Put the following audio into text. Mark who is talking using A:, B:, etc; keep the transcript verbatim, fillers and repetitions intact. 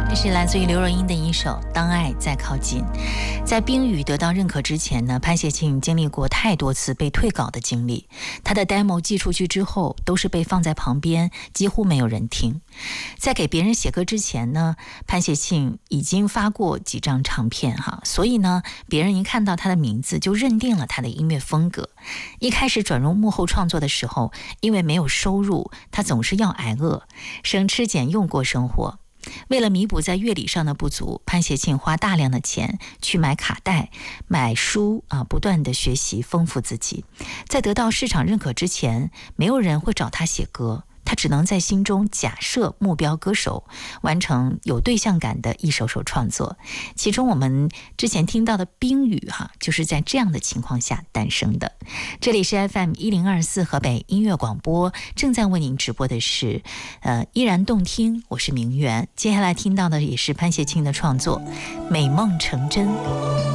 A: 这是来自于刘若英的一首《当爱再靠近》。在冰雨得到认可之前呢，潘协庆经历过太多次被退稿的经历。他的 demo 寄出去之后，都是被放在旁边，几乎没有人听。在给别人写歌之前呢，潘协庆已经发过几张唱片哈，所以呢，别人一看到他的名字就认定了他的音乐风格。一开始转入幕后创作的时候，因为没有收入，他总是要挨饿，省吃俭用过生活。为了弥补在乐理上的不足，潘协庆花大量的钱去买卡带、买书啊，不断的学习丰富自己。在得到市场认可之前，没有人会找他写歌，他只能在心中假设目标歌手，完成有对象感的一首首创作。其中我们之前听到的《冰雨》哈，就是在这样的情况下诞生的。这里是 F M 一零二四河北音乐广播，正在为您直播的是呃依然动听，我是明媛。接下来听到的也是潘协庆的创作《美梦成真》。